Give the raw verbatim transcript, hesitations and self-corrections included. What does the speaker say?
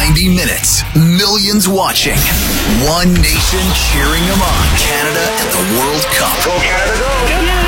ninety minutes, millions watching, one nation cheering them on. Canada at the World Cup. Go Canada, go!